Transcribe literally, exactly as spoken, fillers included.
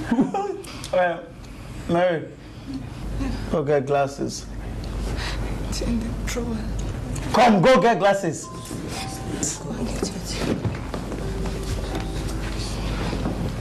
Alright, Mary, go get glasses. It's in the drawer. Come, go get glasses. Go and get it.